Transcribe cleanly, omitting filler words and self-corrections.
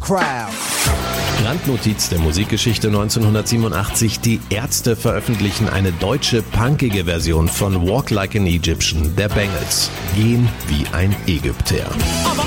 crowd. Randnotiz der Musikgeschichte 1987, die Ärzte veröffentlichen eine deutsche punkige Version von Walk Like an Egyptian der Bangles. Gehen wie ein Ägypter.